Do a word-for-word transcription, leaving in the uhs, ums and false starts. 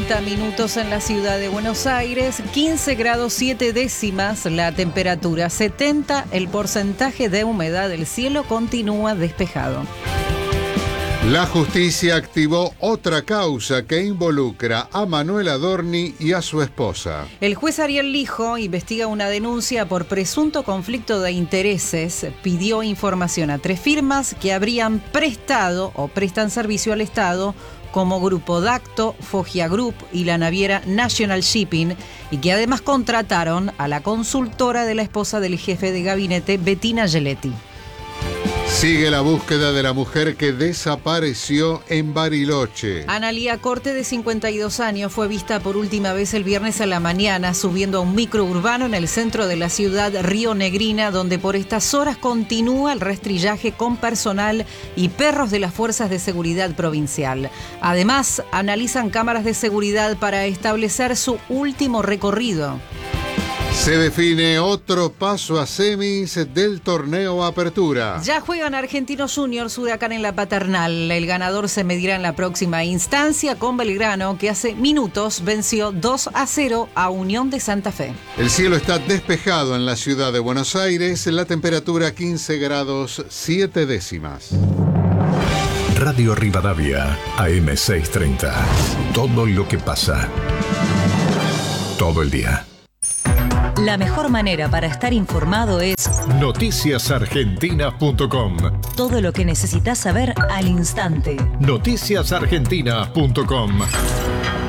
treinta minutos en la ciudad de Buenos Aires, quince grados siete décimas la temperatura, setenta el porcentaje de humedad, el cielo continúa despejado. La justicia activó otra causa que involucra a Manuel Adorni y a su esposa. El juez Ariel Lijo investiga una denuncia por presunto conflicto de intereses. Pidió información a tres firmas que habrían prestado o prestan servicio al Estado como Grupo Dacto, Foggia Group y la naviera National Shipping, y que además contrataron a la consultora de la esposa del jefe de gabinete, Bettina Geletti. Sigue la búsqueda de la mujer que desapareció en Bariloche. Analía Corte, de cincuenta y dos años, fue vista por última vez el viernes a la mañana subiendo a un microurbano en el centro de la ciudad Río Negrina, donde por estas horas continúa el rastrillaje con personal y perros de las Fuerzas de Seguridad Provincial. Además, analizan cámaras de seguridad para establecer su último recorrido. Se define otro paso a semis del torneo Apertura. Ya juegan Argentinos Juniors, Huracán en la Paternal. El ganador se medirá en la próxima instancia con Belgrano, que hace minutos venció dos a cero a Unión de Santa Fe. El cielo está despejado en la ciudad de Buenos Aires, la temperatura quince grados siete décimas. Radio Rivadavia, A M seiscientos treinta. Todo lo que pasa. Todo el día. La mejor manera para estar informado es noticias argentinas punto com. Todo lo que necesitas saber al instante. noticias argentinas punto com.